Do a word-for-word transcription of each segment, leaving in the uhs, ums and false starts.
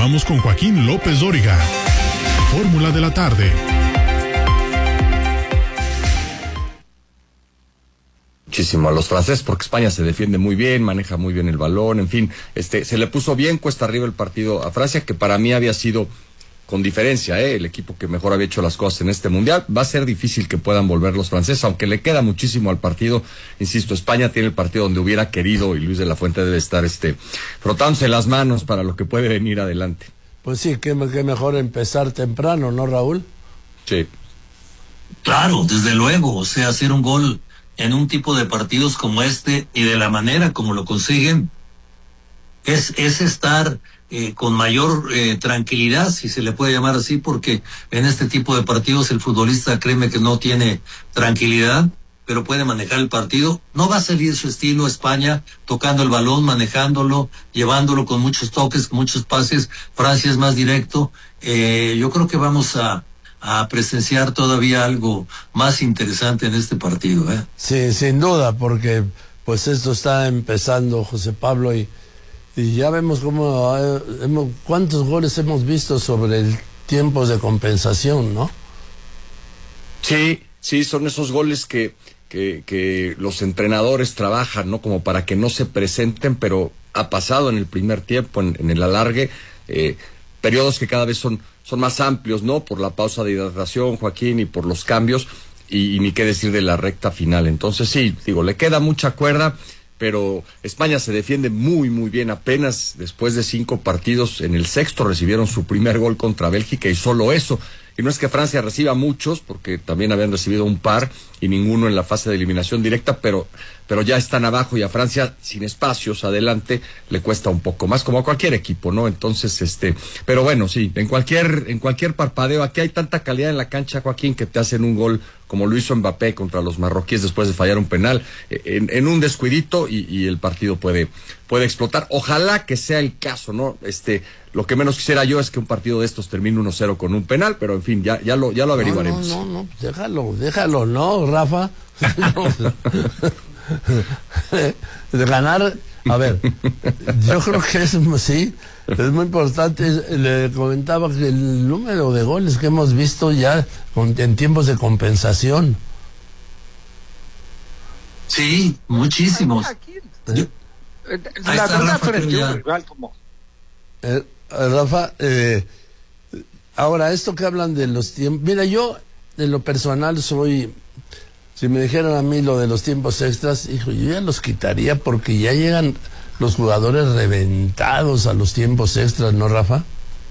Continuamos con Joaquín López Dóriga. Fórmula de la tarde. Muchísimo a los franceses, porque España se defiende muy bien, maneja muy bien el balón, en fin, este, se le puso bien cuesta arriba el partido a Francia, que para mí había sido, con diferencia, eh, el equipo que mejor había hecho las cosas en este mundial. Va a ser difícil que puedan volver los franceses, aunque le queda muchísimo al partido. Insisto, España tiene el partido donde hubiera querido, y Luis de la Fuente debe estar este frotándose las manos para lo que puede venir adelante. Pues sí, que, que mejor empezar temprano, ¿no, Raúl? Sí. Claro, desde luego, o sea, hacer un gol en un tipo de partidos como este y de la manera como lo consiguen es, es estar eh, con mayor eh, tranquilidad, si se le puede llamar así, porque en este tipo de partidos el futbolista, créeme que no tiene tranquilidad, pero puede manejar el partido. No va a salir su estilo España, tocando el balón, manejándolo, llevándolo con muchos toques, con muchos pases. Francia es más directo. Eh, yo creo que vamos a a presenciar todavía algo más interesante en este partido, ¿eh? Sí, sin duda, porque pues esto está empezando, José Pablo, y, y ya vemos cómo, eh, hemos, cuántos goles hemos visto sobre el tiempos de compensación, ¿no? Sí, sí, son esos goles que, que, que los entrenadores trabajan, ¿no? Como para que no se presenten, pero ha pasado en el primer tiempo, en, en el alargue, eh, periodos que cada vez son son más amplios, ¿no? Por la pausa de hidratación, Joaquín, y por los cambios, y, y ni qué decir de la recta final. Entonces sí, digo, le queda mucha cuerda, pero España se defiende muy, muy bien. Apenas después de cinco partidos, en el sexto recibieron su primer gol contra Bélgica, y solo eso. Y no es que Francia reciba muchos, porque también habían recibido un par, y ninguno en la fase de eliminación directa, pero pero ya están abajo, y a Francia, sin espacios adelante, le cuesta un poco más, como a cualquier equipo, ¿no? Entonces, este, pero bueno, sí, en cualquier, en cualquier parpadeo, aquí hay tanta calidad en la cancha, Joaquín, que te hacen un gol, como lo hizo Mbappé contra los marroquíes después de fallar un penal, en, en un descuidito, y, y el partido puede, puede explotar. Ojalá que sea el caso, ¿no? Este, lo que menos quisiera yo es que un partido de estos termine uno cero con un penal, pero en fin, ya, ya lo, ya lo averiguaremos. No, no, no, no, déjalo, déjalo, ¿no, Rafa? De ganar, a ver, yo creo que es, sí, es muy importante. Le comentaba que el número de goles que hemos visto ya con, en tiempos de compensación. Sí, muchísimos. ¿Eh? La verdad, frente a un rival como eh, Rafa, eh, ahora esto que hablan de los tiempos, mira, yo en lo personal soy, si me dijeran a mí lo de los tiempos extras, hijo, yo ya los quitaría, porque ya llegan los jugadores reventados a los tiempos extras, ¿no, Rafa?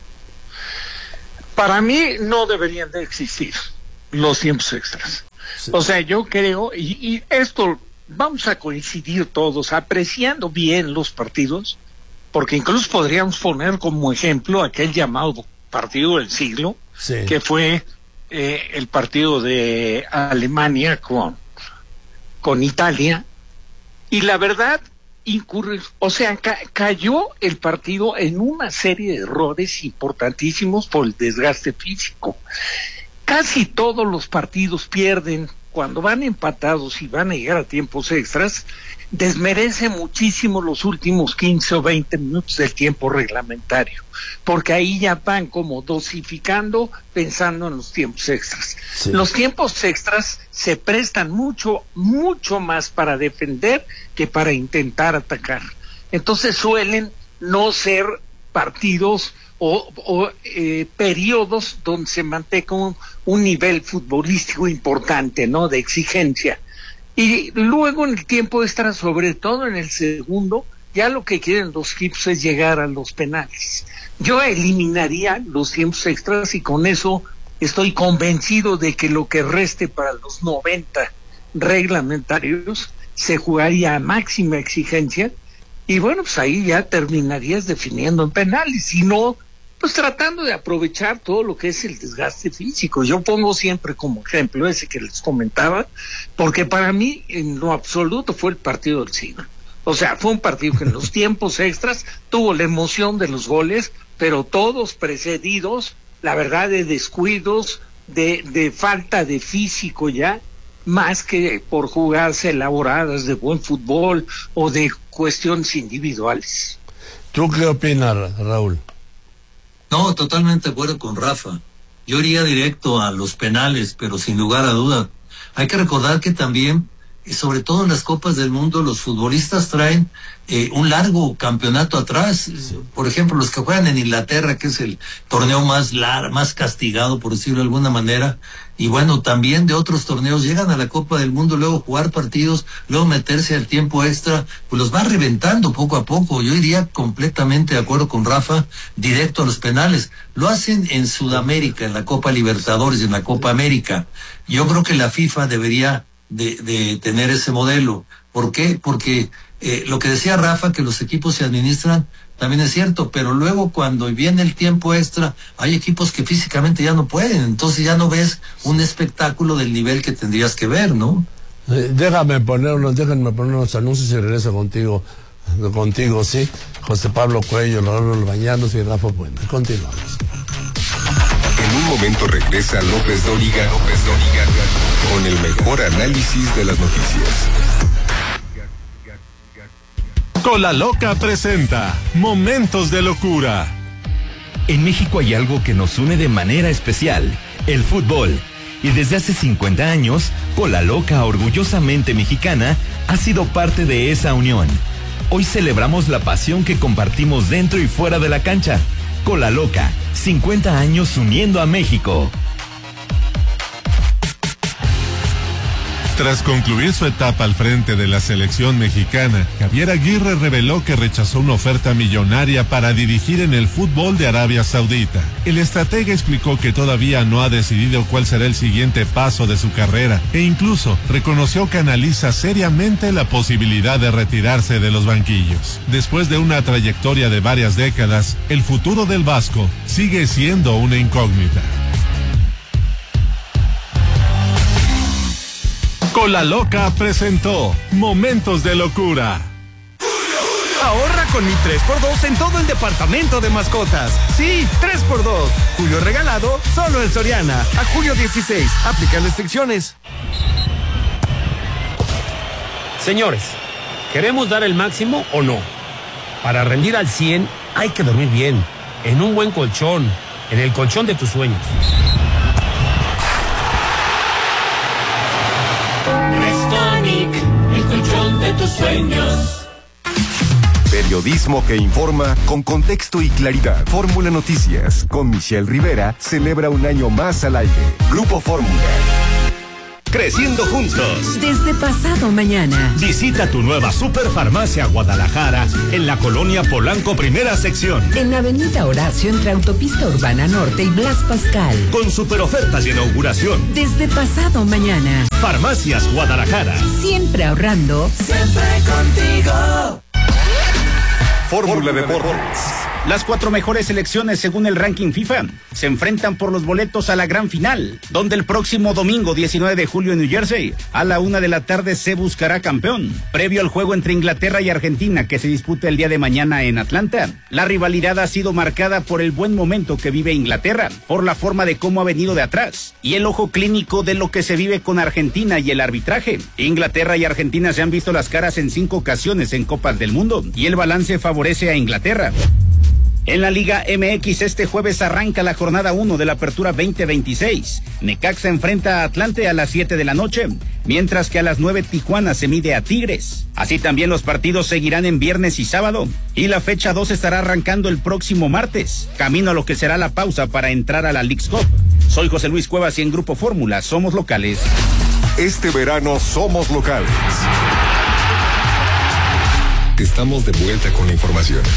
Para mí no deberían de existir los tiempos extras. Sí. O sea, yo creo, y, y esto vamos a coincidir todos, apreciando bien los partidos, porque incluso podríamos poner como ejemplo aquel llamado partido del siglo, sí, que fue eh, el partido de Alemania con, con Italia, y la verdad, incurre, o sea, ca cayó el partido en una serie de errores importantísimos por el desgaste físico. Casi todos los partidos pierden cuando van empatados y van a llegar a tiempos extras. Desmerece muchísimo los últimos quince o veinte minutos del tiempo reglamentario, porque ahí ya van como dosificando, pensando en los tiempos extras. Sí. Los tiempos extras se prestan mucho, mucho más para defender que para intentar atacar. Entonces suelen no ser partidos o, o eh, periodos donde se mantenga un, un nivel futbolístico importante, ¿no?, de exigencia. Y luego en el tiempo extra, sobre todo en el segundo, ya lo que quieren los equipos es llegar a los penales. Yo eliminaría los tiempos extras, y con eso estoy convencido de que lo que reste para los noventa reglamentarios se jugaría a máxima exigencia, y bueno, pues ahí ya terminarías definiendo en penales, y no, pues tratando de aprovechar todo lo que es el desgaste físico. Yo pongo siempre como ejemplo ese que les comentaba, porque para mí en lo absoluto fue el partido del siglo. O sea, fue un partido que en los tiempos extras tuvo la emoción de los goles, pero todos precedidos, la verdad, de descuidos, de, de falta de físico ya, más que por jugarse elaboradas de buen fútbol o de cuestiones individuales. ¿Tú qué opinas, Raúl? No, totalmente de acuerdo con Rafa. Yo iría directo a los penales, pero sin lugar a duda. Hay que recordar que también, sobre todo en las Copas del Mundo, los futbolistas traen eh, un largo campeonato atrás. Por ejemplo, los que juegan en Inglaterra, que es el torneo más lar más castigado, por decirlo de alguna manera, y bueno, también de otros torneos, llegan a la Copa del Mundo, luego jugar partidos, luego meterse al tiempo extra, pues los va reventando poco a poco. Yo iría completamente de acuerdo con Rafa, directo a los penales. Lo hacen en Sudamérica, en la Copa Libertadores, en la Copa América. Yo creo que la FIFA debería de, de tener ese modelo. ¿Por qué? Porque eh, lo que decía Rafa, que los equipos se administran, también es cierto, pero luego cuando viene el tiempo extra, hay equipos que físicamente ya no pueden, entonces ya no ves un espectáculo del nivel que tendrías que ver, ¿no? Eh, déjame poner unos, déjenme poner unos anuncios y regreso contigo, contigo, sí. José Pablo Cuello, Raúl Bañanos y Rafa Puente. Continuamos. En un momento regresa López Dóriga, López Dóriga, con el mejor análisis de las noticias. Cola Loca presenta Momentos de Locura. En México hay algo que nos une de manera especial, el fútbol. Y desde hace cincuenta años, Cola Loca, orgullosamente mexicana, ha sido parte de esa unión. Hoy celebramos la pasión que compartimos dentro y fuera de la cancha. Cola Loca, cincuenta años uniendo a México. Tras concluir su etapa al frente de la selección mexicana, Javier Aguirre reveló que rechazó una oferta millonaria para dirigir en el fútbol de Arabia Saudita. El estratega explicó que todavía no ha decidido cuál será el siguiente paso de su carrera e incluso reconoció que analiza seriamente la posibilidad de retirarse de los banquillos. Después de una trayectoria de varias décadas, el futuro del vasco sigue siendo una incógnita. Cola Loca presentó Momentos de Locura. Ahorra con mi tres por dos en todo el departamento de mascotas. Sí, tres por dos. Julio regalado, solo en Soriana. A julio dieciséis. Aplican restricciones. Señores, ¿queremos dar el máximo o no? Para rendir al cien hay que dormir bien, en un buen colchón, en el colchón de tus sueños. Restonic, el colchón de tus sueños. Periodismo que informa con contexto y claridad. Fórmula Noticias con Michelle Rivera celebra un año más al aire. Grupo Fórmula. Creciendo juntos. Desde pasado mañana. Visita tu nueva Superfarmacia Guadalajara en la colonia Polanco, primera sección. En Avenida Horacio, entre Autopista Urbana Norte y Blas Pascal. Con super ofertas de inauguración. Desde pasado mañana. Farmacias Guadalajara. Siempre ahorrando. Siempre contigo. Fórmula Deportes. Las cuatro mejores selecciones según el ranking FIFA se enfrentan por los boletos a la gran final, donde el próximo domingo diecinueve de julio en New Jersey, a la una de la tarde se buscará campeón. Previo al juego entre Inglaterra y Argentina que se disputa el día de mañana en Atlanta, la rivalidad ha sido marcada por el buen momento que vive Inglaterra, por la forma de cómo ha venido de atrás, y el ojo clínico de lo que se vive con Argentina y el arbitraje. Inglaterra y Argentina se han visto las caras en cinco ocasiones en Copas del Mundo, y el balance favorece a Inglaterra. En la Liga M X este jueves arranca la jornada uno de la Apertura veinte veintiséis. Necaxa enfrenta a Atlante a las siete de la noche, mientras que a las nueve Tijuana se mide a Tigres. Así también los partidos seguirán en viernes y sábado, y la fecha dos estará arrancando el próximo martes, camino a lo que será la pausa para entrar a la Leagues Cup. Soy José Luis Cuevas y en Grupo Fórmula somos locales. Este verano somos locales. Estamos de vuelta con la información.